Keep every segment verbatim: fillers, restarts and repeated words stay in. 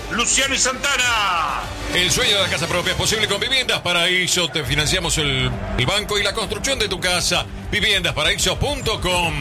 Luciano y Santana. El sueño de la casa propia es posible con Viviendas Paraíso. Te financiamos el, el banco y la construcción de tu casa. viviendas paraíso punto com.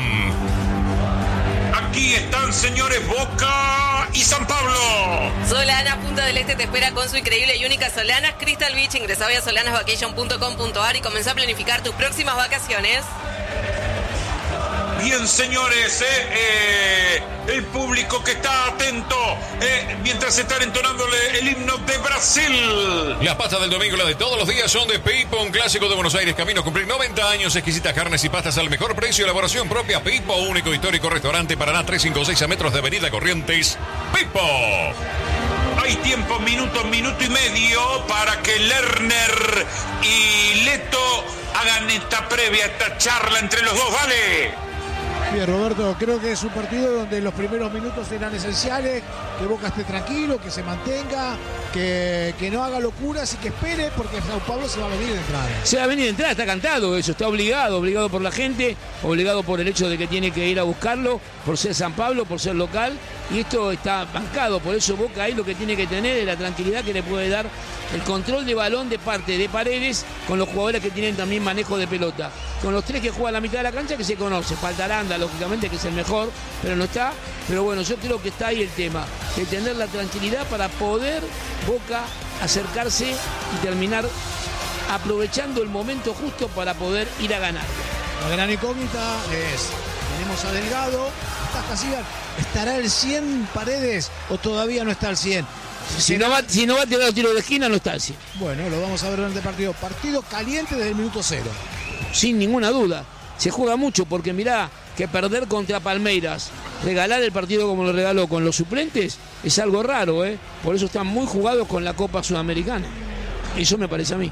Aquí están, señores, Boca y San Pablo. Solana, Punta del Este te espera con su increíble y única Solanas Crystal Beach. Ingresá hoy a solanás vacation punto com punto a r y comenzá a planificar tus próximas vacaciones. Bien, señores, eh, eh, el público que está atento eh, mientras están entonándole el himno de Brasil. Las pastas del domingo, las de todos los días, son de Pipo, un clásico de Buenos Aires. Camino a cumplir noventa años, exquisitas carnes y pastas al mejor precio. Elaboración propia. Pipo, único histórico restaurante Paraná trescientos cincuenta y seis a metros de Avenida Corrientes. Pipo. Hay tiempo, minuto, minuto y medio para que Lerner y Leto hagan esta previa, esta charla entre los dos. Vale. Bien, Roberto, creo que es un partido donde los primeros minutos serán esenciales, que Boca esté tranquilo, que se mantenga, que, que no haga locuras y que espere, porque Sao Paulo se va a venir de entrada. Se va a venir de entrada, está cantado eso, está obligado, obligado por la gente, obligado por el hecho de que tiene que ir a buscarlo, por ser San Pablo, por ser local, y esto está bancado, por eso Boca ahí lo que tiene que tener es la tranquilidad que le puede dar el control de balón de parte de Paredes con los jugadores que tienen también manejo de pelota. Con los tres que juegan a la mitad de la cancha que se conoce. Falta Aranda, lógicamente, que es el mejor, pero no está. Pero bueno, yo creo que está ahí el tema, de tener la tranquilidad para poder Boca acercarse y terminar aprovechando el momento justo para poder ir a ganar. La gran incógnita es, tenemos a Delgado, está Casillas, ¿estará el cien Paredes o todavía no está el cien? Si no, va, si no va a tirar los tiros de esquina, no está así. Bueno, lo vamos a ver durante el partido. Partido caliente desde el minuto cero. Sin ninguna duda. Se juega mucho porque mirá que perder contra Palmeiras, regalar el partido como lo regaló con los suplentes, es algo raro, ¿eh? Por eso están muy jugados con la Copa Sudamericana. Eso me parece a mí.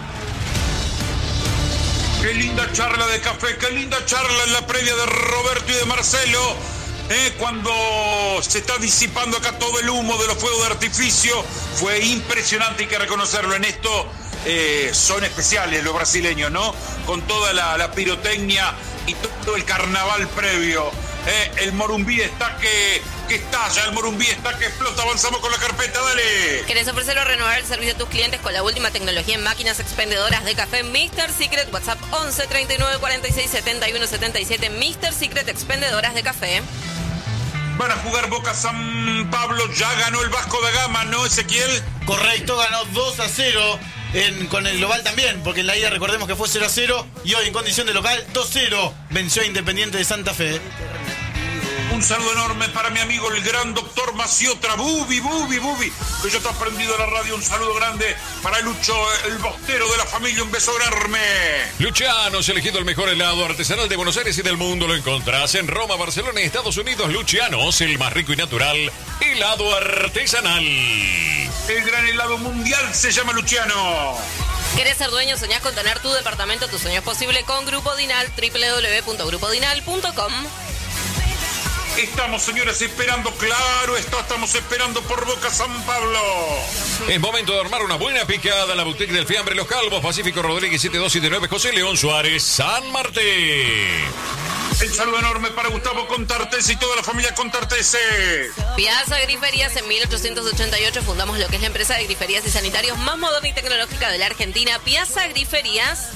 Qué linda charla de café, qué linda charla en la previa de Roberto y de Marcelo. Eh, cuando se está disipando acá todo el humo de los fuegos de artificio, fue impresionante, hay que reconocerlo. En esto eh, son especiales los brasileños, ¿no? Con toda la, la pirotecnia y todo el carnaval previo. Eh, el Morumbí está que, que estalla, el Morumbí está que explota. Avanzamos con la carpeta, dale. ¿Querés ofrecer o renovar el servicio a tus clientes con la última tecnología en máquinas expendedoras de café míster Secret? WhatsApp once treinta y nueve cuarenta y seis setenta y uno setenta y siete. míster Secret, expendedoras de café. Van a jugar Boca San Pablo, ya ganó el Vasco da Gama, ¿no, Ezequiel? Correcto, ganó dos a cero en, con el global también, porque en la ida recordemos que fue cero a cero y hoy en condición de local dos cero venció a Independiente de Santa Fe. Un saludo enorme para mi amigo el gran doctor Maciotra, Bubi, Bubi, Bubi, que ya está prendido a la radio. Un saludo grande para Lucho, el bostero de la familia, un beso enorme. Lucianos, elegido el mejor helado artesanal de Buenos Aires y del mundo. Lo encontrás en Roma, Barcelona y Estados Unidos. Lucianos, el más rico y natural helado artesanal. El gran helado mundial se llama Luciano. ¿Querés ser dueño? ¿Soñás con tener tu departamento? Tu sueño es posible con Grupo Dinal, doble u doble u doble u punto grupo dinal punto com. Estamos, señores, esperando, claro, esto estamos esperando por Boca San Pablo. Es momento de armar una buena picada en la boutique del fiambre Los Calvos, Pacífico Rodríguez siete dos siete nueve, José León Suárez, San Martín. El saludo enorme para Gustavo Contartese y toda la familia Contartese. Piazza Griferías, en mil ochocientos ochenta y ocho fundamos lo que es la empresa de griferías y sanitarios más moderna y tecnológica de la Argentina. Piazza Griferías.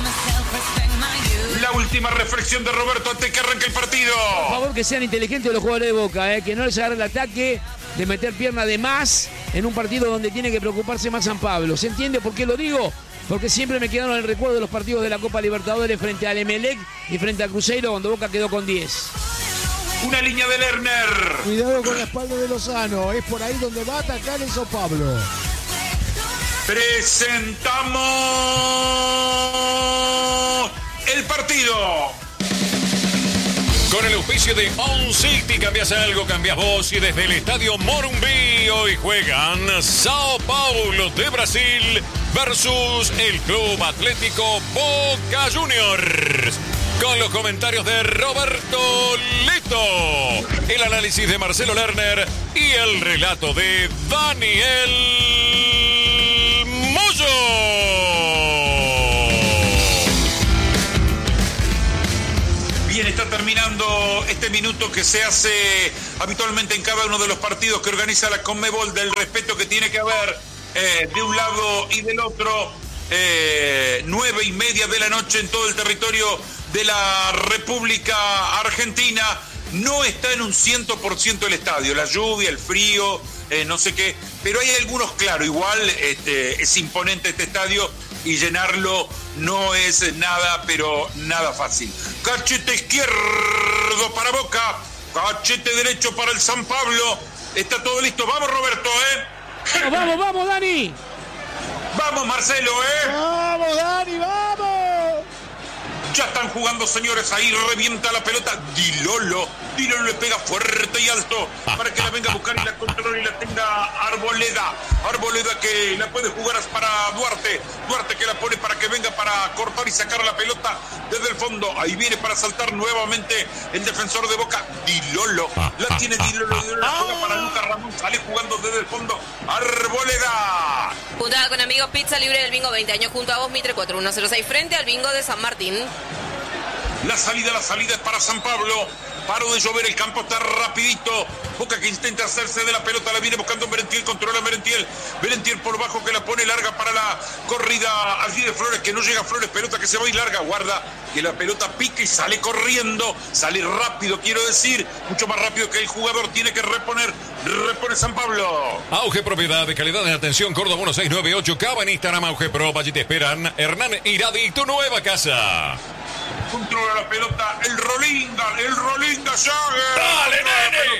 La última reflexión de Roberto antes que arranque el partido. Por favor, que sean inteligentes los jugadores de Boca, ¿eh? Que no les agarre el ataque de meter pierna de más en un partido donde tiene que preocuparse más San Pablo. ¿Se entiende por qué lo digo? Porque siempre me quedaron en el recuerdo de los partidos de la Copa Libertadores frente al Emelec y frente al Cruzeiro, donde Boca quedó con diez. Una línea de Lerner. Cuidado con la espalda de Lozano, es por ahí donde va a atacar el Sao Pablo. Presentamos el partido. Con el auspicio de On City, cambias algo, cambias vos. Y desde el estadio Morumbí hoy juegan Sao Paulo de Brasil versus el Club Atlético Boca Juniors. Con los comentarios de Roberto Leto, el análisis de Marcelo Lerner y el relato de Daniel Moyo. Bien, está terminando este minuto que se hace habitualmente en cada uno de los partidos que organiza la Conmebol, del respeto que tiene que haber eh, de un lado y del otro. Eh, nueve y media de la noche en todo el territorio de la República Argentina. No está en un cien por ciento el estadio, la lluvia, el frío, eh, no sé qué, pero hay algunos, claro, igual este, es imponente este estadio y llenarlo no es nada, pero nada fácil. Cachete izquierdo para Boca, cachete derecho para el San Pablo. Está todo listo, vamos Roberto, ¿eh? Vamos, vamos, vamos, Dani. Vamos Marcelo, ¿eh? Vamos, Dani, vamos. Ya están jugando, señores, ahí revienta la pelota Dilolo, Dilolo le pega fuerte y alto para que la venga a buscar y la controle y la tenga Arboleda, Arboleda que la puede jugar para Duarte, Duarte que la pone para que venga para cortar y sacar la pelota desde el fondo, ahí viene para saltar nuevamente el defensor de Boca, Dilolo, la tiene Dilolo, Dilolo la juega para Lucas Ramón, sale jugando desde el fondo, Arboleda. Juntada con amigos, pizza libre del bingo, veinte años junto a vos, Mitre cuatro uno cero seis, frente al bingo de San Martín. La salida, la salida es para San Pablo. Paró de llover, el campo está rapidito. Boca que intenta hacerse de la pelota, la viene buscando Merentiel, controla Merentiel. Merentiel por bajo que la pone larga para la corrida allí de Flores, que no llega Flores, pelota que se va y larga, guarda que la pelota pique y sale corriendo, sale rápido, quiero decir, mucho más rápido que el jugador, tiene que reponer, repone San Pablo. Auge Propiedad de calidad de atención, Córdoba uno seis nueve ocho, Cava en Instagram, Auge Pro, allí te esperan. Hernán Iradi, tu nueva casa. Controla la pelota, el Rolinga, el Rolinga Jagger. ¡Dale, nene!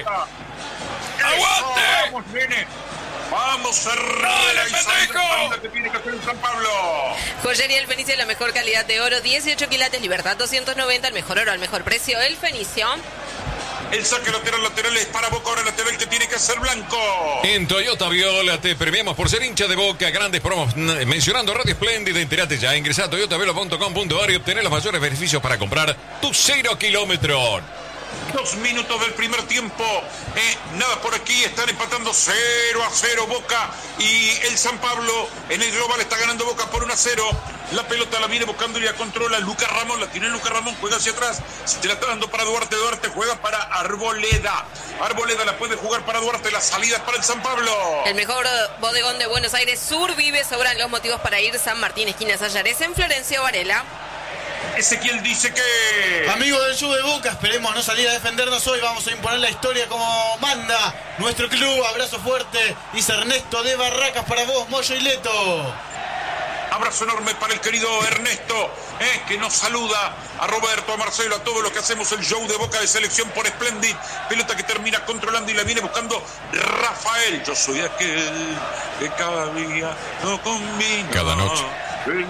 ¡Aguante! Vamos, nene. Vamos, ¡dale, pendejo! Que tiene que hacer en San Pablo. Joyería El Fenicio, la mejor calidad de oro, dieciocho quilates, Libertad doscientos noventa, el mejor oro al mejor precio, El Fenicio. El saque lateral, lateral es para Boca, ahora el lateral que tiene que ser blanco. En Toyota Viola te premiamos por ser hincha de Boca, grandes promos mencionando Radio Espléndida. Entérate ya, ingresa a toyota viola punto com punto ar y obtener los mayores beneficios para comprar tu cero kilómetro. Dos minutos del primer tiempo. Eh, nada por aquí. Están empatando cero a cero Boca y el San Pablo. En el global está ganando Boca por uno a cero. La pelota la viene buscando y la controla Lucas Ramón. La tiene Lucas Ramón. Juega hacia atrás. Se te la está dando para Duarte. Duarte juega para Arboleda. Arboleda la puede jugar para Duarte. La salida es para el San Pablo. El mejor bodegón de Buenos Aires Sur vive. Sobran los motivos para ir. San Martín, esquina Sayares, en Florencio Varela. Ezequiel dice que... Amigos del Club de Boca, esperemos no salir a defendernos hoy. Vamos a imponer la historia como manda nuestro club. Abrazo fuerte. Dice Ernesto de Barracas para vos, Moyo y Leto. Abrazo enorme para el querido Ernesto, eh, que nos saluda, a Roberto, a Marcelo, a todos los que hacemos el show de Boca de Selección por Splendid. Pelota que termina controlando y la viene buscando Rafael. Yo soy aquel que cada día no combina. Cada noche. El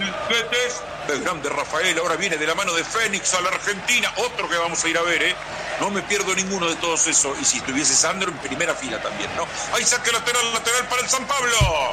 grande Rafael, ahora viene de la mano de Fénix a la Argentina. Otro que vamos a ir a ver, ¿eh? No me pierdo ninguno de todos esos. Y si estuviese Sandro en primera fila también, ¿no? Ahí saque lateral, lateral para el San Pablo.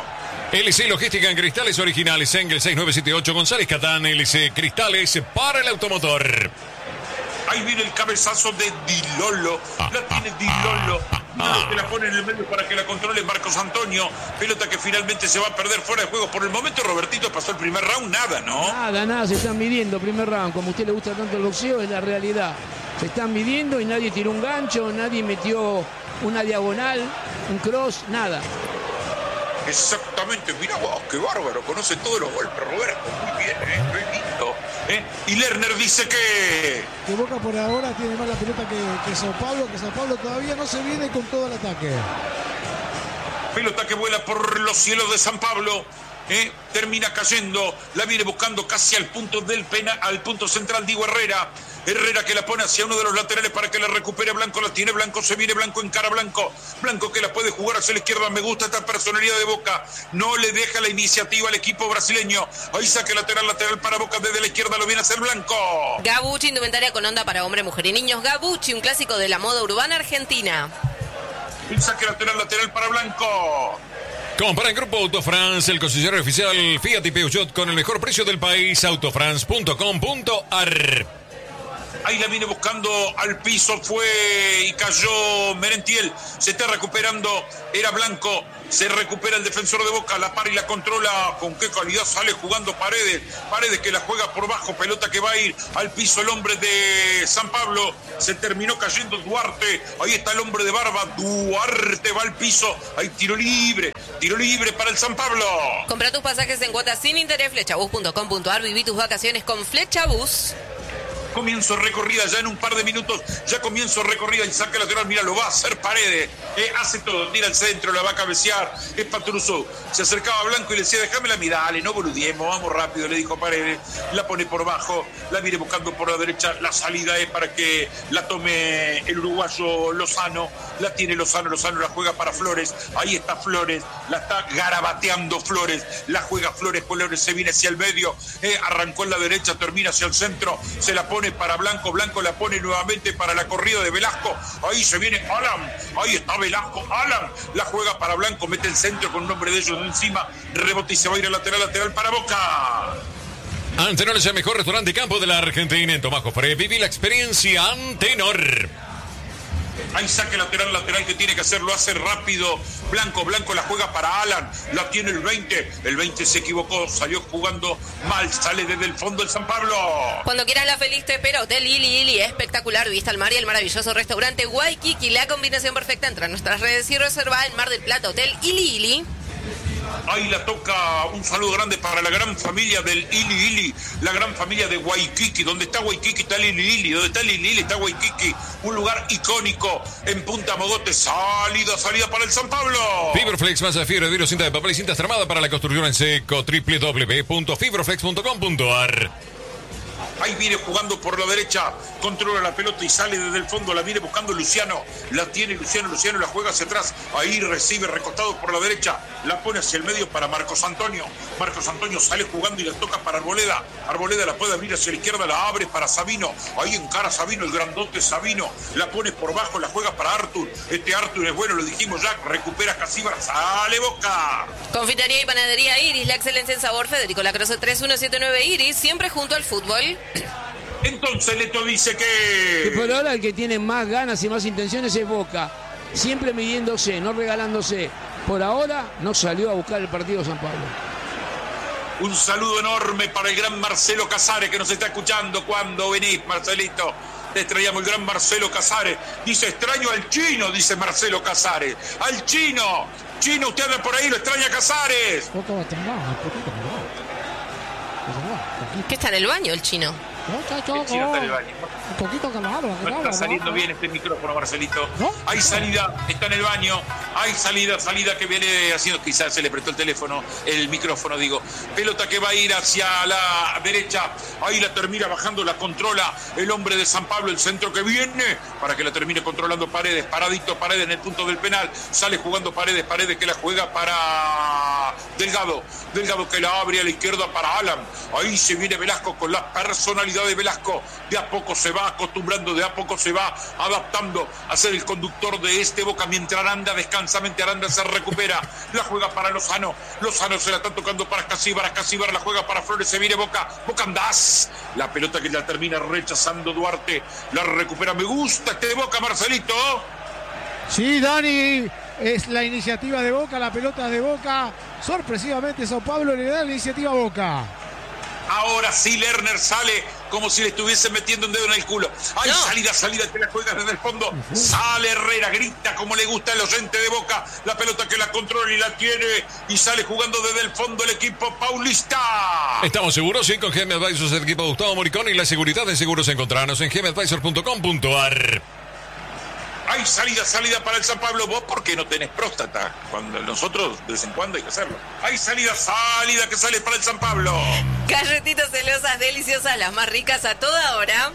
L C Logística en cristales originales, Engel seis nueve siete ocho, González Catán, L C Cristales para el automotor. Ahí viene el cabezazo de Dilolo. La tiene Dilolo. Dilolo que la pone en el medio para que la controle Marcos Antonio. Pelota que finalmente se va a perder fuera de juego. Por el momento, Robertito pasó el primer round, nada, ¿no? Nada, nada, se están midiendo primer round. Como a usted le gusta tanto el boxeo, es la realidad. Se están midiendo y nadie tiró un gancho, nadie metió una diagonal, un cross, nada. Exactamente, mira vos, qué bárbaro, conoce todos los golpes, Roberto, muy bien, ¿eh? Muy lindo. ¿eh? Y Lerner dice que... Que Boca por ahora tiene más la pelota que, que Sao Paulo, que Sao Paulo todavía no se viene con todo el ataque. Pelota que vuela por los cielos de San Pablo. ¿eh? Termina cayendo, la viene buscando casi al punto del pena, al punto central Diego Herrera. Herrera que la pone hacia uno de los laterales para que la recupere Blanco, la tiene Blanco, se viene Blanco en cara Blanco. Blanco que la puede jugar hacia la izquierda, me gusta esta personalidad de Boca, no le deja la iniciativa al equipo brasileño. Ahí saque lateral, lateral para Boca desde la izquierda, lo viene a hacer Blanco. Gabucci, indumentaria con onda para hombre, mujer y niños. Gabucci, un clásico de la moda urbana argentina. El saque lateral, lateral para Blanco. Compra en Grupo Autofrance, el concesionario oficial Fiat y Peugeot con el mejor precio del país, autofrance punto com punto ar. Ahí la viene buscando al piso, fue y cayó Merentiel. Se está recuperando, era Blanco. Se recupera el defensor de Boca, la para y la controla. Con qué calidad sale jugando Paredes. Paredes que la juega por bajo, pelota que va a ir al piso el hombre de San Pablo. Se terminó cayendo Duarte. Ahí está el hombre de barba. Duarte va al piso. Hay tiro libre. Tiro libre para el San Pablo. Compra tus pasajes en cuotas sin interés, flechabus punto com punto ar. Viví tus vacaciones con Flechabus. Comienzo recorrida ya en un par de minutos. Ya comienzo recorrida. El saque lateral, mira, lo va a hacer Paredes. Eh, hace todo, tira al centro, la va a cabecear. Es Patruso. Se acercaba a Blanco y le decía, déjame la mirada, dale, no boludiemos, vamos rápido, le dijo Paredes. La pone por bajo, la viene buscando por la derecha. La salida es para que la tome el uruguayo Lozano. La tiene Lozano, Lozano la juega para Flores. Ahí está Flores, la está garabateando Flores. La juega Flores, Flores se viene hacia el medio. Eh, arrancó en la derecha, termina hacia el centro. Se la pone para Blanco, Blanco la pone nuevamente para la corrida de Velasco. Ahí se viene Alan, ahí está Velasco, Alan la juega para Blanco, mete el centro con un hombre de ellos encima, rebote y se va a ir al lateral, lateral para Boca. Antenor es el mejor restaurante de campo de la Argentina. En Tomás Jofre, viví la experiencia Antenor. Hay saque lateral, lateral que tiene que hacer, lo hace rápido. Blanco, Blanco la juega para Alan, la tiene el veinte. El veinte se equivocó, salió jugando mal, sale desde el fondo el San Pablo. Cuando quieras la feliz te espera Hotel Ili Ili, espectacular vista al mar y el maravilloso restaurante Waikiki. La combinación perfecta entre nuestras redes y reserva en Mar del Plata, Hotel Ili Ili. Ahí la toca, un saludo grande para la gran familia del Ili Ili, la gran familia de Waikiki. Donde está Waikiki está el Ili Ili, donde está el Ili Ili está Waikiki, un lugar icónico en Punta Mogote. Salida, salida para el San Pablo. Fibroflex, masa fibra, vidrio, cinta de papel y cinta tramada para la construcción en seco. doble u doble u doble u punto fibroflex punto com punto ar. Ahí viene jugando por la derecha, controla la pelota y sale desde el fondo, la viene buscando Luciano, la tiene Luciano, Luciano la juega hacia atrás, ahí recibe recostado por la derecha, la pone hacia el medio para Marcos Antonio, Marcos Antonio sale jugando y la toca para Arboleda, Arboleda la puede abrir hacia la izquierda, la abre para Sabino, ahí encara Sabino, el grandote Sabino, la pone por bajo, la juega para Artur, este Artur es bueno, lo dijimos ya, recupera Casíbar, sale Boca. Confitería y panadería Iris, la excelencia en sabor, Federico Lacroze tres uno siete nueve Iris, siempre junto al fútbol. Entonces Leto dice que... que por ahora el que tiene más ganas y más intenciones es Boca, siempre midiéndose, no regalándose. Por ahora no salió a buscar el partido San Pablo. Un saludo enorme para el gran Marcelo Casares que nos está escuchando. Cuando venís, Marcelito, te extrañamos, el gran Marcelo Casares. Dice, extraño al chino, dice Marcelo Casares. Al chino, chino, usted anda por ahí, lo extraña Casares. ¿Qué está en el baño el chino? El chino está en el baño. Un poquito calado. No está saliendo bien este micrófono, Marcelito. Hay salida, está en el baño. Hay salida, salida que viene haciendo. Quizás se le prestó el teléfono, el micrófono, digo. Pelota que va a ir hacia la derecha. Ahí la termina bajando, la controla el hombre de San Pablo. El centro que viene para que la termine controlando Paredes. Paradito Paredes en el punto del penal. Sale jugando Paredes. Paredes que la juega para Delgado. Delgado que la abre a la izquierda para Alan. Ahí se viene Velasco con la personalidad de Velasco. De a poco se va acostumbrando, de a poco se va adaptando a ser el conductor de este Boca. Mientras Aranda descansamente, Aranda se recupera, la juega para Lozano, Lozano se la está tocando para Casíbar, Casíbar la juega para Flores, se viene Boca, Boca andás, la pelota que la termina rechazando Duarte, la recupera. Me gusta este de Boca, Marcelito. Sí, Dani, es la iniciativa de Boca, la pelota de Boca. Sorpresivamente Sao Paulo le da la iniciativa a Boca. Ahora sí, Lerner sale como si le estuviese metiendo un dedo en el culo. Hay no. salida, salida que la juega desde el fondo. Uh-huh. Sale Herrera, grita como le gusta al oyente de Boca. La pelota que la controla y la tiene. Y sale jugando desde el fondo el equipo paulista. Estamos seguros, sí, con G M Advisors, el equipo de Gustavo Moricón y la seguridad de seguros. Encontrarnos en g m advisor punto com punto ar. Hay salida, salida para el San Pablo. ¿Vos por qué no tenés próstata? Cuando nosotros de vez en cuando hay que hacerlo. Hay salida, salida que sale para el San Pablo. Galletitas celosas, deliciosas, las más ricas a toda hora.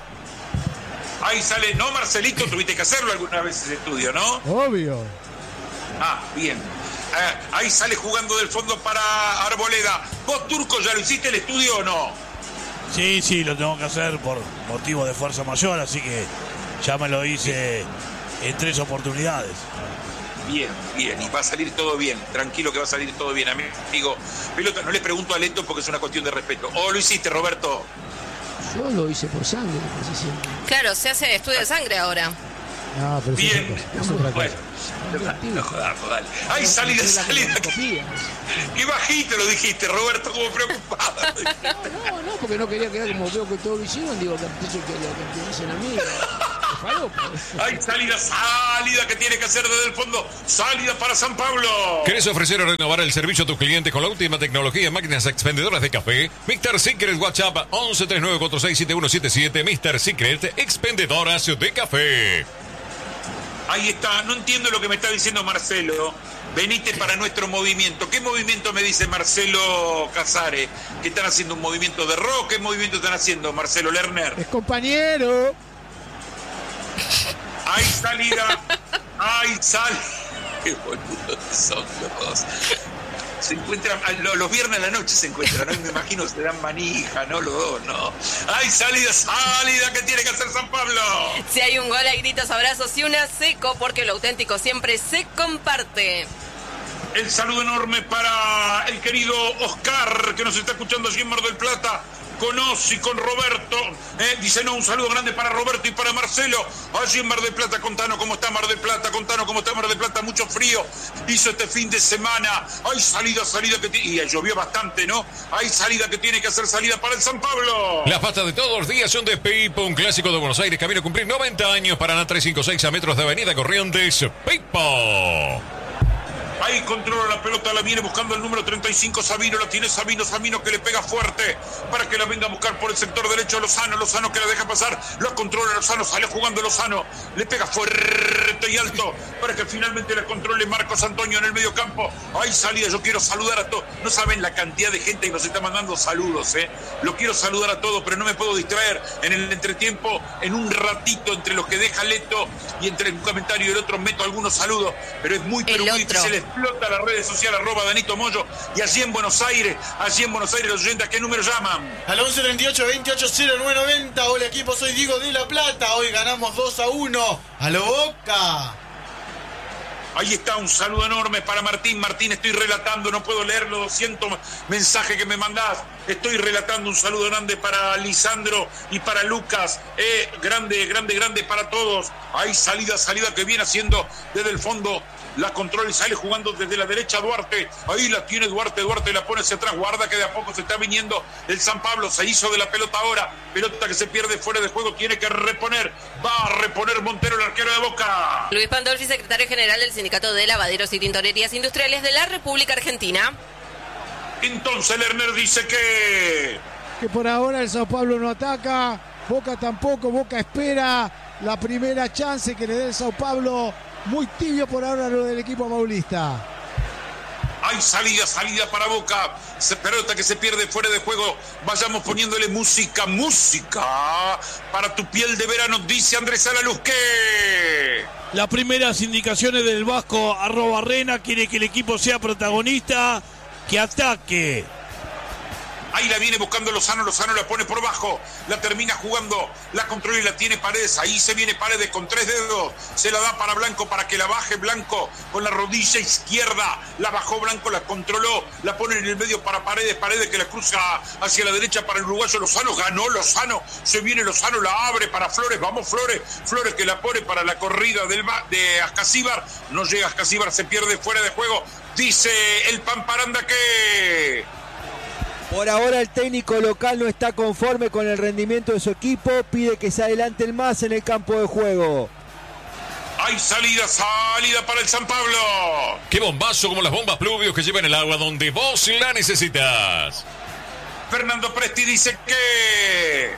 Ahí sale, no, Marcelito, tuviste que hacerlo alguna vez ese estudio, ¿no? Obvio. Ah, bien. Eh, ahí sale jugando del fondo para Arboleda. ¿Vos, Turco, ya lo hiciste el estudio o no? Sí, sí, lo tengo que hacer por motivo de fuerza mayor, así que ya me lo hice en tres oportunidades. Bien, bien, y va a salir todo bien, tranquilo que va a salir todo bien, amigo. Pelota, no le pregunto a Leto porque es una cuestión de respeto. ¿O lo hiciste, Roberto? Yo lo hice por sangre, casi siempre. Claro, se hace estudio de sangre ahora. No, pero Bien. es otra cosa, es otra cosa. Bueno, no jodas, dale. Hay salida, salida. Qué bajito lo dijiste, Roberto, como preocupado. No, no, porque no quería quedar como veo que todos lo hicieron, digo, que eso que lo que me dicen a mí. Hay salida, salida que tiene que hacer desde el fondo. Salida para San Pablo. ¿Querés ofrecer o renovar el servicio a tus clientes con la última tecnología en máquinas expendedoras de café? mister Secret WhatsApp once treinta y nueve cuarenta y seis setenta y uno setenta y siete. mister Secret Expendedoras de café. Ahí está, no entiendo lo que me está diciendo Marcelo. Venite para nuestro movimiento. ¿Qué movimiento me dice Marcelo Casares? ¿Que están haciendo un movimiento de rock? ¿Qué movimiento están haciendo, Marcelo Lerner? Es compañero. Hay salida, hay salida. Qué boludos son los dos. Se encuentran, los viernes a la noche se encuentran, ¿no? Me imagino se dan manija, ¿no? Los dos, no. Hay salida, salida que tiene que hacer San Pablo. Si hay un gol, hay gritos, abrazos y una seco, porque lo auténtico siempre se comparte. El saludo enorme para el querido Oscar, que nos está escuchando allí en Mar del Plata, con Ossi, con Roberto. Eh, dice, no, un saludo grande para Roberto y para Marcelo, allí en Mar del Plata. Contanos cómo está Mar del Plata, contanos cómo está Mar del Plata. Mucho frío hizo este fin de semana. Hay salida, salida que tiene, y llovió bastante, ¿no? Hay salida que tiene que hacer salida para el San Pablo. Las pastas de todos los días son de Pipo, un clásico de Buenos Aires, camino a cumplir noventa años, Paraná trescientos cincuenta y seis, a metros de Avenida Corrientes. Pipo. Ahí controla la pelota, la viene buscando el número treinta y cinco, Sabino, la tiene Sabino, Sabino que le pega fuerte para que la venga a buscar por el sector derecho Lozano, Lozano que la deja pasar, lo controla Lozano, sale jugando Lozano, le pega fuerte y alto para que finalmente la controle Marcos Antonio en el medio campo. Ahí salida, yo quiero saludar a todos, no saben la cantidad de gente que nos está mandando saludos, eh, lo quiero saludar a todos, pero no me puedo distraer en el entretiempo, en un ratito entre los que deja Leto y entre un comentario y el otro meto algunos saludos, pero es muy, pero muy difícil. Explota las redes sociales, arroba Danito Moyo, y allí en Buenos Aires, allí en Buenos Aires los oyentes, ¿a qué número llaman? Al once treinta y ocho veintiocho cero nueve noventa. Hola equipo, soy Diego de La Plata, hoy ganamos dos a uno, a lo Boca. Ahí está, un saludo enorme para Martín. Martín, estoy relatando, no puedo leer los doscientos mensajes que me mandás. Estoy relatando, un saludo grande para Lisandro y para Lucas. Eh, grande, grande, grande para todos. Ahí salida, salida que viene haciendo desde el fondo. La controla y sale jugando desde la derecha Duarte. Ahí la tiene Duarte, Duarte la pone hacia atrás. Guarda que de a poco se está viniendo el San Pablo. Se hizo de la pelota ahora. Pelota que se pierde fuera de juego. Tiene que reponer. Va a reponer Montero, el arquero de Boca. Luis Pandolfi, secretario general del Sindicato de Lavaderos y Tintorerías Industriales de la República Argentina. Entonces Lerner dice que... Que por ahora el Sao Paulo no ataca. Boca tampoco. Boca espera la primera chance que le dé el Sao Paulo. Muy tibio por ahora lo del equipo paulista. Hay salida, salida para Boca. Se pelota que se pierde fuera de juego. Vayamos poniéndole música, música para tu piel de verano, dice Andrés Alaluz que... Las primeras indicaciones del Vasco arroba Arena quiere que el equipo sea protagonista, que ataque. Ahí la viene buscando Lozano, Lozano la pone por bajo, la termina jugando, la controla y la tiene Paredes, ahí se viene Paredes con tres dedos, se la da para Blanco para que la baje Blanco con la rodilla izquierda, la bajó Blanco, la controló, la pone en el medio para Paredes, Paredes que la cruza hacia la derecha para el uruguayo Lozano, ganó Lozano, se viene Lozano, la abre para Flores, vamos Flores, Flores que la pone para la corrida del de Ascasíbar, no llega Ascasíbar, se pierde fuera de juego, dice el Pamparanda que... Por ahora el técnico local no está conforme con el rendimiento de su equipo, pide que se adelanten más en el campo de juego. Hay salida, salida para el San Pablo. ¡Qué bombazo como las bombas pluvios que llevan el agua donde vos la necesitas! Fernando Presti dice que...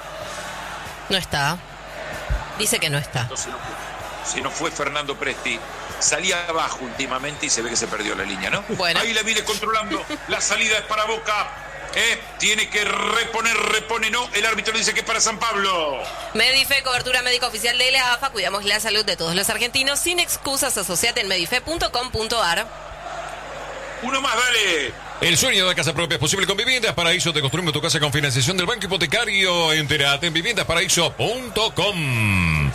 No está. Dice que no está. Entonces, no fue. Si no fue Fernando Presti, salía abajo últimamente y se ve que se perdió la línea, ¿no? Bueno. Ahí la viene controlando. La salida es para Boca. Eh, tiene que reponer, repone, no. El árbitro dice que es para San Pablo. Medife, cobertura médica oficial de la A F A. Cuidamos la salud de todos los argentinos sin excusas. Asociate en medife punto com punto ar. Uno más, dale. El sueño de casa propia es posible con Viviendas Paraíso. Te construimos tu casa con financiación del Banco Hipotecario. Entérate en viviendas paraíso punto com.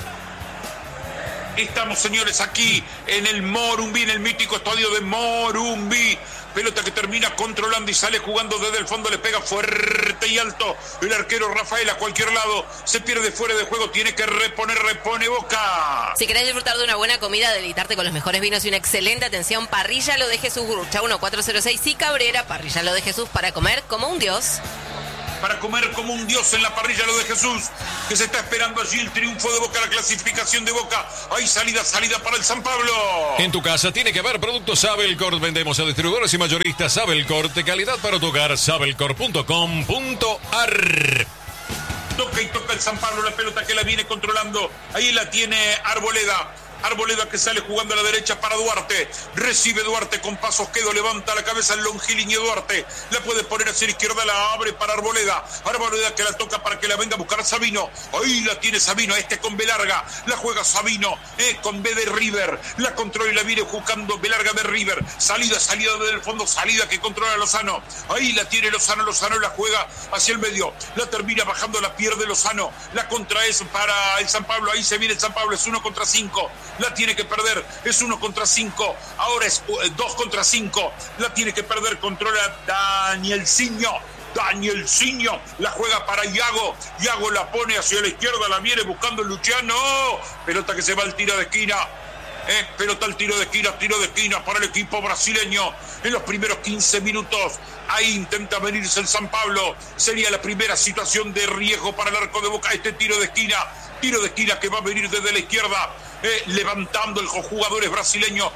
Estamos, señores, aquí en el Morumbi, en el mítico estadio de Morumbi. pelota que termina controlando y sale jugando desde el fondo, le pega fuerte y alto el arquero Rafael a cualquier lado, se pierde fuera de juego, tiene que reponer, repone Boca. Si querés disfrutar de una buena comida, deleitarte con los mejores vinos y una excelente atención, Parrilla Lo de Jesús, Gurruchaga uno cuatro cero seis y Cabrera, Parrilla Lo de Jesús, para comer como un dios. Para comer como un dios en la parrilla Lo de Jesús, que se está esperando allí el triunfo de Boca, la clasificación de Boca. Hay salida, salida para el San Pablo. En tu casa tiene que haber productos Sabelcor. Vendemos a distribuidores y mayoristas Sabelcor de calidad para tu hogar. Sabelcor punto com punto ar. Toca y toca el San Pablo, la pelota que la viene controlando. Ahí la tiene Arboleda. Arboleda que sale jugando a la derecha para Duarte. Recibe Duarte con pasos, quedo, levanta la cabeza el longilíneo Duarte. La puede poner hacia la izquierda, la abre para Arboleda. Arboleda que la toca para que la venga a buscar Sabino. Ahí la tiene Sabino, este con B larga. La juega Sabino, eh, con B de River. La controla y la viene jugando B larga de River. Salida, salida desde el fondo, salida que controla Lozano. Ahí la tiene Lozano, Lozano la juega hacia el medio. La termina bajando, la pierde Lozano. La contra es para el San Pablo. Ahí se viene el San Pablo, es uno contra cinco. La tiene que perder, es uno contra cinco, ahora es dos contra cinco, la tiene que perder, controla Danielsinho, Danielsinho, la juega para Iago, Iago la pone hacia la izquierda, la viene buscando Luciano, pelota que se va al tiro de esquina. Eh, pelota al tiro de esquina, tiro de esquina para el equipo brasileño. En los primeros quince minutos, ahí intenta venirse el San Pablo. Sería la primera situación de riesgo para el arco de Boca. Este tiro de esquina, tiro de esquina que va a venir desde la izquierda, eh, levantando el jugadores brasileños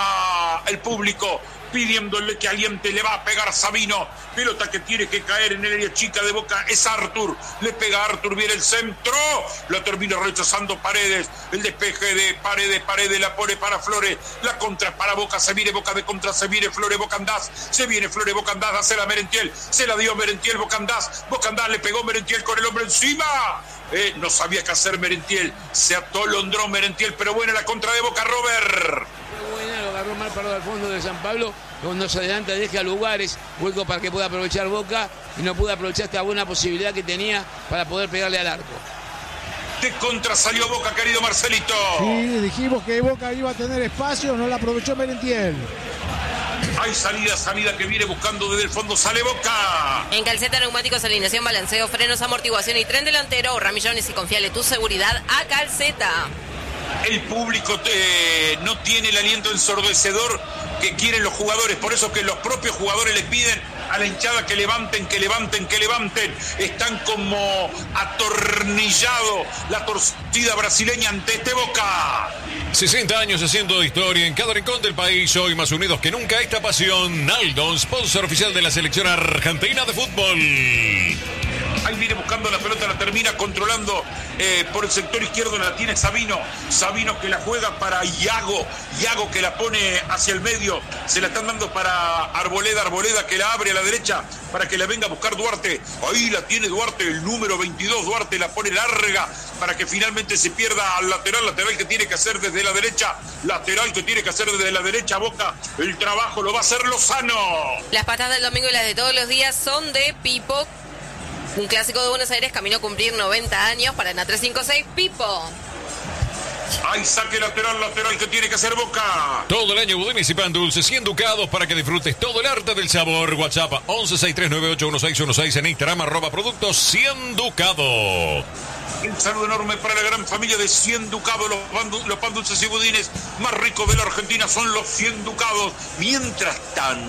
al público, pidiéndole que aliente, le va a pegar Sabino, pelota que tiene que caer en el área chica de Boca, es Artur, le pega a Artur, viene el centro, la termina rechazando Paredes, el despeje de Paredes, Paredes la pone para Flores, la contra para Boca, se viene Boca de contra, se viene Flores, Bocandás, se viene Flores, Bocandás, hace la Merentiel, se la dio Merentiel, Bocandás, Bocandás le pegó Merentiel con el hombre encima, eh, no sabía qué hacer Merentiel, se atolondró Merentiel, pero buena la contra de Boca, Robert. Buena, lo agarró mal parado al fondo de San Pablo, cuando se adelanta deja lugares, hueco para que pueda aprovechar Boca y no pudo aprovechar esta buena posibilidad que tenía para poder pegarle al arco. De contra salió Boca, querido Marcelito. Sí, dijimos que Boca iba a tener espacio, no la aprovechó Merentiel. Hay salida, salida que viene buscando desde el fondo, sale Boca. En Calceta, neumáticos, alineación, balanceo, frenos, amortiguación y tren delantero, ahorra millones y confiale tu seguridad a Calceta. El público te, no tiene el aliento ensordecedor que quieren los jugadores, por eso que los propios jugadores le piden a la hinchada que levanten, que levanten, que levanten. Están como atornillados la torcida brasileña ante este Boca. sesenta años haciendo historia en cada rincón del país, hoy más unidos que nunca esta pasión. Naldo, sponsor oficial de la selección argentina de fútbol. Ahí viene buscando la pelota, la termina controlando eh, por el sector izquierdo, la tiene Sabino. Sabino que la juega para Iago. Iago que la pone hacia el medio. Se la están dando para Arboleda. Arboleda que la abre a la derecha para que la venga a buscar Duarte. Ahí la tiene Duarte, el número veintidós. Duarte la pone larga para que finalmente se pierda al lateral. Lateral que tiene que hacer desde la derecha. Lateral que tiene que hacer desde la derecha. Boca, el trabajo lo va a hacer Lozano. Las patas del domingo y las de todos los días son de Pipo. Un clásico de Buenos Aires, camino a cumplir noventa años para Ana tres cinco seis, Pipo. Hay saque lateral, lateral que tiene que hacer Boca. Todo el año budines y pan dulce, cien ducados para que disfrutes todo el arte del sabor. WhatsApp once sesenta y tres noventa y ocho dieciséis dieciséis, en Instagram arroba productos cien ducados. Un saludo enorme para la gran familia de cien ducados. Los pan, los pan dulces y budines más ricos de la Argentina son los cien ducados. Mientras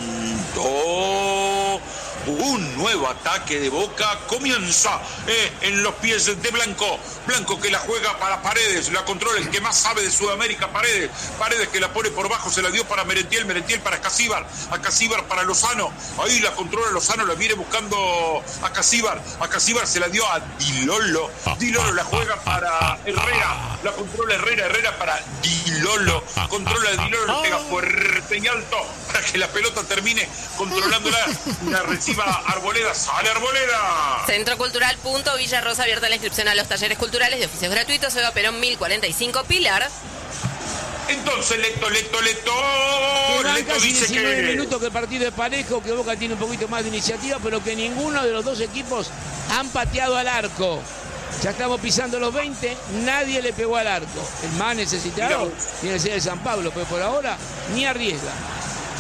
tanto, un nuevo ataque de Boca comienza eh, en los pies de Blanco. Blanco que la juega para Paredes, la controla el que más sabe de Sudamérica, Paredes. Paredes que la pone por bajo, se la dio para Merentiel, Merentiel para Casíbar, a Casíbar para Lozano. Ahí la controla Lozano, la viene buscando a Casíbar. A Casíbar se la dio a Dilolo. Dilolo la juega para Herrera, la controla Herrera, Herrera para Dilolo. Controla a Dilolo, le pega fuerte y alto para que la pelota termine controlándola. La reciba Arboleda, sale Arboleda. Centro Cultural Punto Villa Rosa, abierta la inscripción a los talleres culturales de oficios gratuitos. Eva Perón mil cuarenta y cinco, Pilar. Entonces Leto, Leto, Leto, Quedan Leto casi dice diecinueve que minutos que el partido es parejo, que Boca tiene un poquito más de iniciativa, pero que ninguno de los dos equipos han pateado al arco. Ya estamos pisando los veinte, nadie le pegó al arco. El más necesitado tiene que ser el San Pablo, pero por ahora ni arriesga.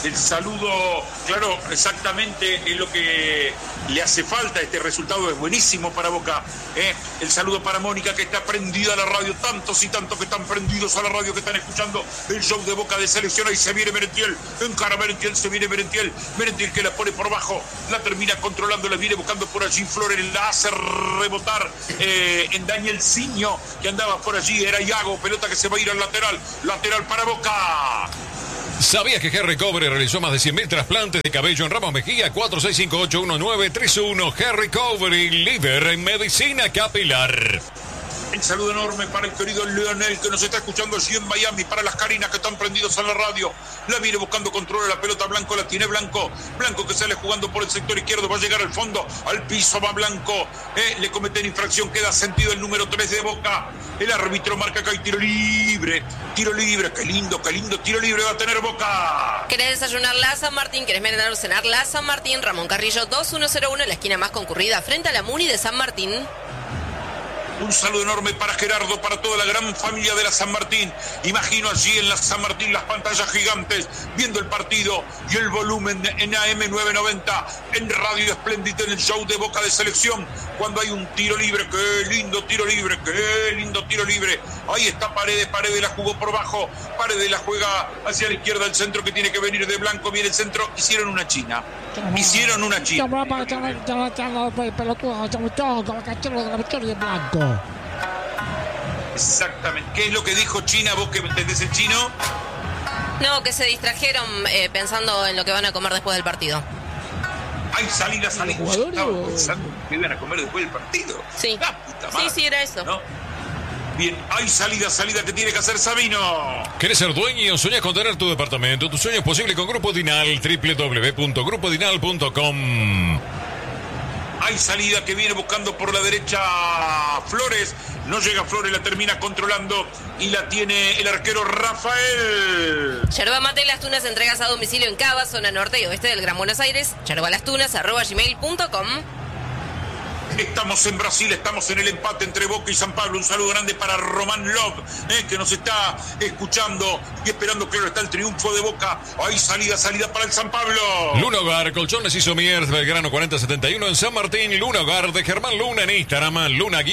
El saludo, claro, exactamente es lo que le hace falta. Este resultado es buenísimo para Boca. ¿eh? El saludo para Mónica, que está prendida a la radio. Tantos y tantos que están prendidos a la radio, que están escuchando el show de Boca de Selección. Ahí se viene Merentiel. Encara Merentiel, se viene Merentiel. Merentiel que la pone por bajo. La termina controlando, la viene buscando por allí. Flores la hace rebotar eh, en Daniel Ciño, que andaba por allí. Era Iago. Pelota que se va a ir al lateral. Lateral para Boca. ¿Sabías que Harry Cobre realizó más de cien mil trasplantes de cabello en Ramos Mejía? cuatro seis cinco ocho uno nueve tres uno. Harry Cobre, líder en medicina capilar. El saludo enorme para el querido Leonel, que nos está escuchando allí en Miami, para las Carinas que están prendidos a la radio. La viene buscando control de la pelota. Blanco la tiene Blanco. Blanco que sale jugando por el sector izquierdo. Va a llegar al fondo. Al piso va Blanco. Eh, le cometen infracción. Queda sentido el número tres de Boca. El árbitro marca que hay tiro libre. Tiro libre. Qué lindo, qué lindo tiro libre va a tener Boca. ¿Querés desayunar la San Martín? ¿Querés merendar o cenar la San Martín? Ramón Carrillo dos mil ciento uno, la esquina más concurrida frente a la Muni de San Martín. Un saludo enorme para Gerardo, para toda la gran familia de la San Martín. Imagino allí en la San Martín las pantallas gigantes, viendo el partido y el volumen en A M novecientos noventa, en Radio Espléndida, en el show de Boca de Selección, cuando hay un tiro libre. Qué lindo tiro libre, qué lindo tiro libre. Ahí está Paredes, Paredes la jugó por bajo, Paredes la juega hacia la izquierda, el centro que tiene que venir de Blanco, viene el centro. Hicieron una china, hicieron una china. Exactamente. ¿Qué es lo que dijo China? ¿Vos que entendés el chino? No, que se distrajeron eh, pensando en lo que van a comer después del partido. Ay, salida, salida. Estaban pensando que iban a comer después del partido. Sí. Ah, puta madre. Sí, sí, era eso. ¿No? Bien, hay salida, salida que tiene que hacer Sabino. ¿Querés ser dueño? ¿Soñás con tener tu departamento? Tu sueño es posible con Grupo Dinal, doble u doble u doble u punto grupo dinal punto com. Hay salida que viene buscando por la derecha Flores. No llega Flores, la termina controlando y la tiene el arquero Rafael. Yerba Mate Las Tunas, entregas a domicilio en Cava, zona norte y oeste del Gran Buenos Aires. yerbalastunas arroba gmail punto com. Estamos en Brasil, estamos en el empate entre Boca y San Pablo. Un saludo grande para Román Love, eh, que nos está escuchando y esperando, claro, está el triunfo de Boca. Hay salida, salida para el San Pablo. Luna Hogar, Colchones y Somiers, Belgrano cuarenta setenta y uno en San Martín. Luna Hogar de Germán Luna en Instagram,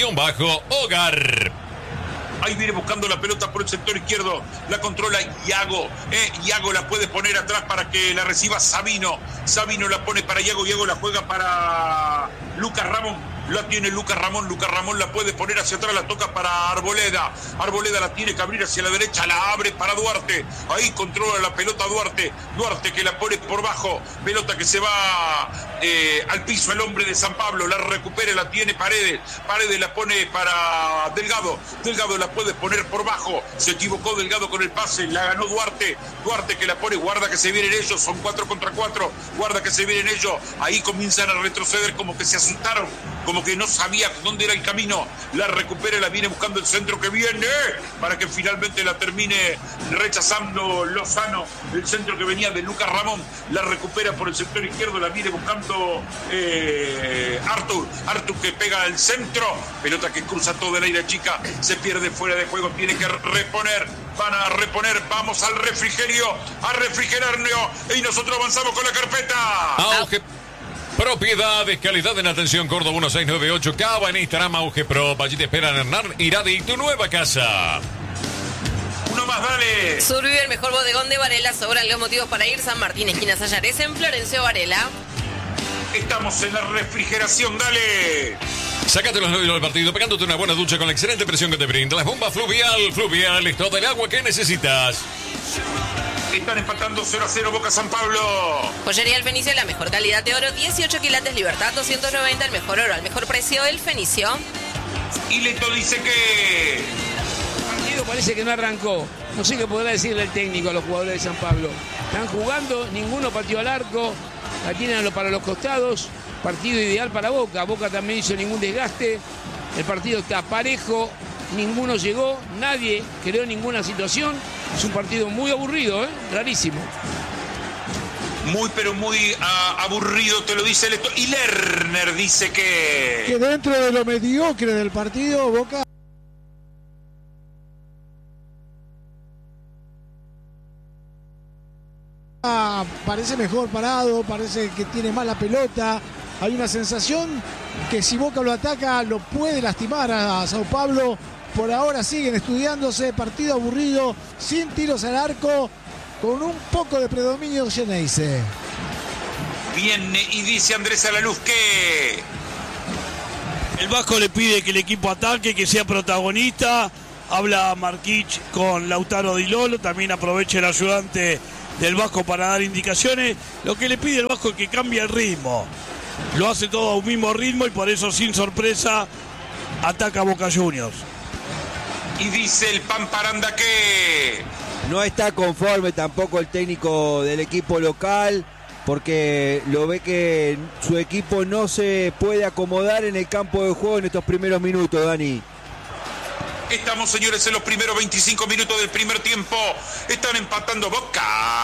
Luna-Hogar. Ahí viene buscando la pelota por el sector izquierdo. La controla Iago. Eh, Iago la puede poner atrás para que la reciba Sabino. Sabino la pone para Iago. Iago la juega para Lucas Ramón. La tiene Lucas Ramón. Lucas Ramón la puede poner hacia atrás. La toca para Arboleda. Arboleda la tiene que abrir hacia la derecha. La abre para Duarte. Ahí controla la pelota Duarte. Duarte que la pone por bajo. Pelota que se va eh, al piso. El hombre de San Pablo. La recupera. La tiene Paredes. Paredes la pone para Delgado. Delgado la puede poner por bajo. Se equivocó Delgado con el pase. La ganó Duarte. Duarte que la pone. Guarda que se vienen ellos. Son cuatro contra cuatro. Guarda que se vienen ellos. Ahí comienzan a retroceder como que se asustaron. Como que no sabía dónde era el camino. La recupera. La viene buscando el centro que viene. Para que finalmente la termine rechazando Lozano. El centro que venía de Lucas Ramón. La recupera por el sector izquierdo. La viene buscando eh, Artur. Artur que pega al centro. Pelota que cruza todo el aire chica. Se pierde fuera de juego, tiene que reponer, van a reponer, vamos al refrigerio, a refrigerarlo y nosotros avanzamos con la carpeta. Auge Propiedades, calidad en atención, Córdoba mil seiscientos noventa y ocho, Cava en Instagram, Auge Pro, allí te esperan Hernán Iradi, tu nueva casa. Uno más, dale. Survive, el mejor bodegón de Varela, sobran los motivos para ir. San Martín, esquina Sayares, en Florencio Varela. Estamos en la refrigeración, dale. Sácate los nódulos del partido pegándote una buena ducha con la excelente presión que te brinda. Las bombas Fluvial. Fluvial es todo el agua que necesitas. Están empatando cero a cero Boca San Pablo. Joyería El Fenicio, la mejor calidad de oro, dieciocho quilates, Libertad doscientos noventa, el mejor oro al mejor precio, El Fenicio. Y Leto dice que... El partido parece que no arrancó. No sé qué podrá decirle el técnico a los jugadores de San Pablo. Están jugando, ninguno pateó al arco, la tienen para los costados. Partido ideal para Boca. Boca también hizo ningún desgaste. El partido está parejo. Ninguno llegó. Nadie creó ninguna situación. Es un partido muy aburrido, ¿eh? Rarísimo. Muy, pero muy uh, aburrido, te lo dice el... Y Lerner dice que... Que dentro de lo mediocre del partido, Boca... Boca parece mejor parado, parece que tiene más la pelota. Hay una sensación que si Boca lo ataca lo puede lastimar a, a Sao Paulo. Por ahora siguen estudiándose, partido aburrido, sin tiros al arco, con un poco de predominio Geneise. Viene y dice Andrés Alaluz que el Vasco le pide que el equipo ataque, que sea protagonista. Habla Marquich con Lautaro Di Lolo, también aprovecha el ayudante del Vasco para dar indicaciones. Lo que le pide el Vasco es que cambie el ritmo. Lo hace todo a un mismo ritmo y por eso sin sorpresa ataca a Boca Juniors. Y dice el Pamparanda que no está conforme tampoco el técnico del equipo local, porque lo ve que su equipo no se puede acomodar en el campo de juego en estos primeros minutos, Dani. Estamos, señores, en los primeros veinticinco minutos del primer tiempo. Están empatando Boca.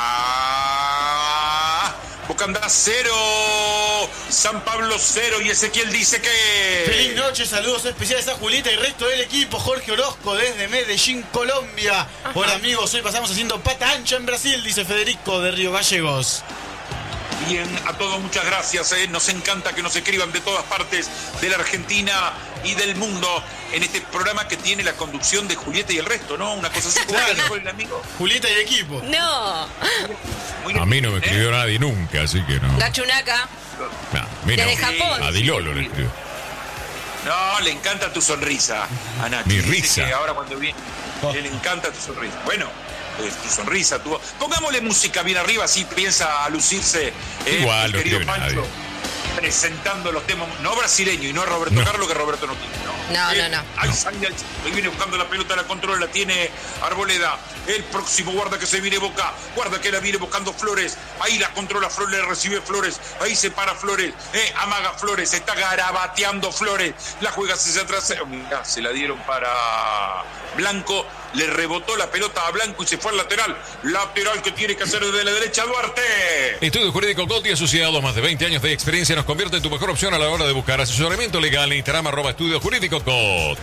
Boca anda cero, San Pablo cero, y Ezequiel dice que... Feliz noche, saludos especiales a Julieta y resto del equipo. Jorge Orozco desde Medellín, Colombia. Ajá. Hola amigos, hoy pasamos haciendo pata ancha en Brasil, dice Federico de Río Gallegos. Bien, a todos muchas gracias, ¿eh? Nos encanta que nos escriban de todas partes de la Argentina y del mundo en este programa que tiene la conducción de Julieta y el resto, ¿no? Una cosa así. Claro. El amigo. Julieta y equipo. No. Muy a mí no me escribió ¿eh? nadie nunca, así que no. Gachunaca. No, mira, desde Japón. A Dilolo le escribió. No, le encanta tu sonrisa, a Nacho. Mi Dice risa. Que ahora cuando viene, oh. le encanta tu sonrisa. Bueno, tu sonrisa, tu voz. Pongámosle música bien arriba, así piensa a lucirse. Eh, Igual, no querido escribe Pancho, nadie. Presentando los temas, no brasileño y no Roberto no. Carlos, que Roberto no tiene, ¿no? No, eh, no, no. Ahí sale, ahí viene buscando la pelota, la controla, la tiene Arboleda. El próximo guarda que se viene Boca, guarda que la viene buscando Flores. Ahí la controla Flores, recibe Flores. Ahí se para Flores, eh, amaga Flores, está garabateando Flores. La juega hacia atrás, oh, mirá, se la dieron para Blanco. Le rebotó la pelota a Blanco y se fue al lateral. Lateral que tiene que hacer desde la derecha Duarte. Estudio Jurídico Coti asociado, más de veinte años de experiencia, nos convierte en tu mejor opción a la hora de buscar asesoramiento legal en Instagram, arroba Estudio Jurídico Cot.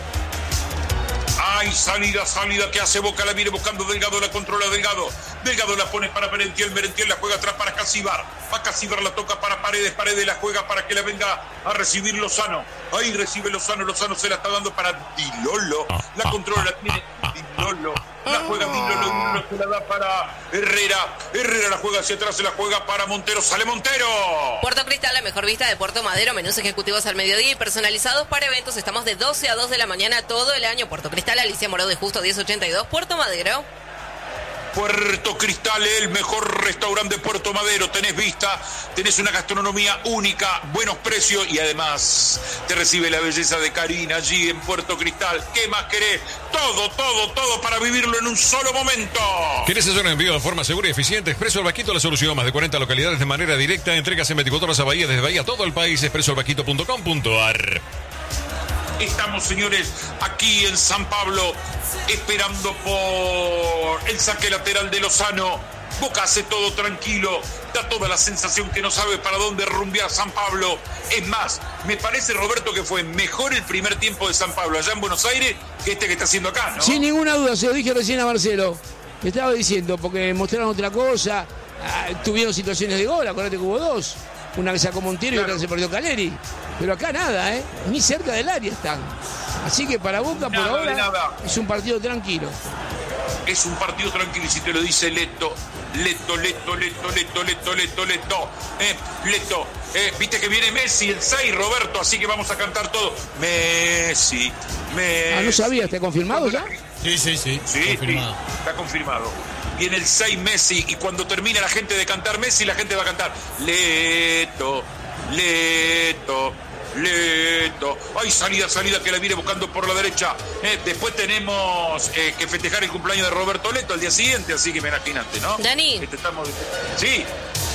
Ay, salida, salida que hace Boca, la viene buscando Delgado, la controla Delgado. Delgado la pone para Merentiel, Merentiel la juega atrás para Casibar. A Casibar la toca para Paredes, Paredes la juega para que la venga a recibir Lozano. Ahí recibe Lozano, Lozano se la está dando para Dilolo. La controla, la tiene Dilolo. La juega Dilolo, Dilolo se la da para Herrera. Herrera la juega hacia atrás, se la juega para Montero, sale Montero. Puerto Cristal, la mejor vista de Puerto Madero, menús ejecutivos al mediodía y personalizados para eventos. Estamos de doce a dos de la mañana todo el año. Puerto Cristal, Alicia Morado de Justo diez ochenta y dos, Puerto Madero. Puerto Cristal, el mejor restaurante de Puerto Madero. Tenés vista, tenés una gastronomía única, buenos precios y además te recibe la belleza de Karina allí en Puerto Cristal. ¿Qué más querés? Todo, todo, todo para vivirlo en un solo momento. ¿Querés hacer un envío de forma segura y eficiente? Expreso El Vaquito, la solución. Más de cuarenta localidades de manera directa. Entregas en veinticuatro horas a Bahía, desde Bahía a todo el país. expreso el vaquito punto com punto a r. Estamos, señores, aquí en San Pablo, esperando por el saque lateral de Lozano. Boca hace todo tranquilo, da toda la sensación que no sabe para dónde rumbear San Pablo. Es más, me parece, Roberto, que fue mejor el primer tiempo de San Pablo allá en Buenos Aires que este que está haciendo acá, ¿no? Sin ninguna duda, se lo dije recién a Marcelo. Me estaba diciendo, porque mostraron otra cosa, ah, tuvieron situaciones de gol, acuérdate que hubo dos. Una que sacó Montero claro. y otra que se perdió Caleri. Pero acá nada, ¿eh? Ni cerca del área están. Así que para Boca nada, por ahora nada. Es un partido tranquilo. Es un partido tranquilo y si te lo dice Leto, Leto, Leto, Leto, Leto, Leto, Leto, Leto, eh, Leto, eh, viste que viene Messi, el seis, Roberto, así que vamos a cantar todo. Messi, Messi. Ah, ¿no sabía? ¿Está confirmado ya? Sí, sí, sí. Sí, confirmado. Sí, está confirmado. Viene el seis Messi y cuando termine la gente de cantar Messi, la gente va a cantar Leto, Leto, Leto. Ay, salida, salida que la viene buscando por la derecha. Eh, después tenemos eh, que festejar el cumpleaños de Roberto Leto al día siguiente, así que me imaginaste, ¿no? Dani. Este estamos... Sí.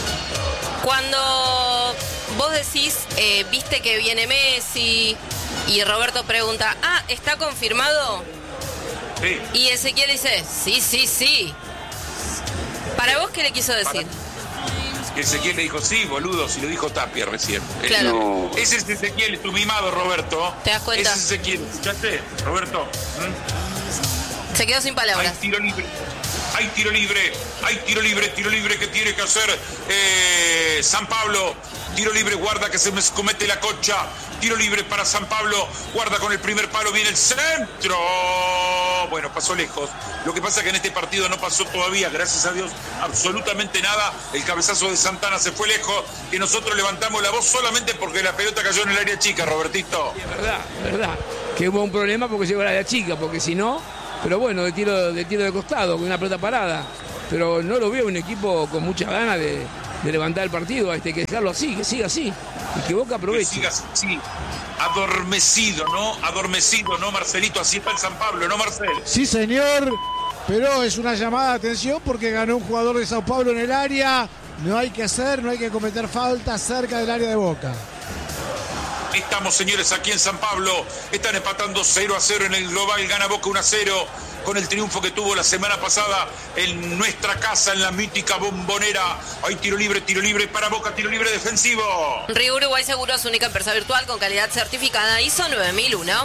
Cuando vos decís, eh, viste que viene Messi y Roberto pregunta, ah, ¿está confirmado? Sí. Y Ezequiel dice, sí, sí, sí. ¿Para vos qué le quiso decir? Para... Ezequiel le dijo, sí, boludo, si lo dijo Tapia recién. Claro. No. Ese es Ezequiel, tu mimado, Roberto. ¿Te das cuenta? Ese es Ezequiel. ¿Ya sé, Roberto? ¿Mm? Se quedó sin palabras. Hay tiro libre. Hay tiro libre, hay tiro libre, tiro libre que tiene que hacer eh, San Pablo. Tiro libre, guarda que se me comete la cocha. Tiro libre para San Pablo, guarda con el primer palo, viene el centro. Bueno, pasó lejos. Lo que pasa es que en este partido no pasó todavía, gracias a Dios, absolutamente nada. El cabezazo de Santana se fue lejos, que nosotros levantamos la voz solamente porque la pelota cayó en el área chica, Robertito. Sí, es verdad, es verdad. Que hubo un problema porque llegó al área chica, porque si no, pero bueno, de tiro de tiro de costado, con una pelota parada. Pero no lo veo un equipo con muchas ganas de, de levantar el partido. Hay que dejarlo así, que siga así. Y que Boca aproveche. Que siga así. Adormecido, ¿no? Adormecido, ¿no, Marcelito? Así está el San Pablo, ¿no, Marcel? Sí, señor. Pero es una llamada de atención porque ganó un jugador de Sao Paulo en el área. No hay que hacer, no hay que cometer faltas cerca del área de Boca. Estamos, señores, aquí en San Pablo. Están empatando cero a cero en el global. Gana Boca uno a cero con el triunfo que tuvo la semana pasada en nuestra casa, en la mítica Bombonera. Hay tiro libre, tiro libre para Boca, tiro libre defensivo. Río Uruguay Seguros, única empresa virtual con calidad certificada I S O nueve mil uno.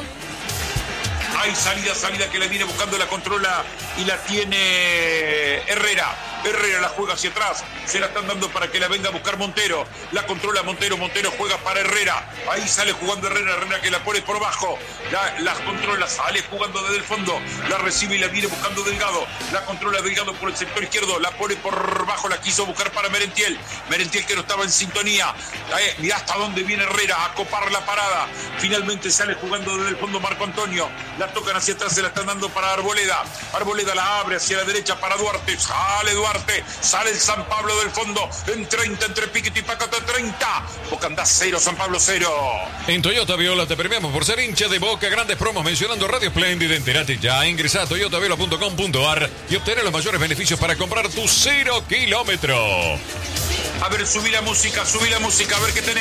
Hay salida, salida que la viene buscando, la controla y la tiene Herrera. Herrera la juega hacia atrás, se la están dando para que la venga a buscar Montero. La controla Montero, Montero juega para Herrera. Ahí sale jugando Herrera, Herrera que la pone por bajo. La, la controla, sale jugando desde el fondo. La recibe y la viene buscando Delgado. La controla Delgado por el sector izquierdo, la pone por bajo, la quiso buscar para Merentiel. Merentiel que no estaba en sintonía. Eh, mirá hasta dónde viene Herrera a copar la parada. Finalmente sale jugando desde el fondo Marco Antonio. La tocan hacia atrás, se la están dando para Arboleda. Arboleda la abre hacia la derecha para Duarte. Sale Duarte. Sale el San Pablo del fondo en treinta, entre Piquete y Pacato treinta. Boca anda cero, San Pablo cero. En Toyota Viola te premiamos por ser hincha de Boca. Grandes promos mencionando Radio Splendid. Entérate ya. Ingresa a toyota viola punto com punto ar y obtener los mayores beneficios para comprar tu cero kilómetro. A ver, subí la música, subí la música, a ver qué tenés.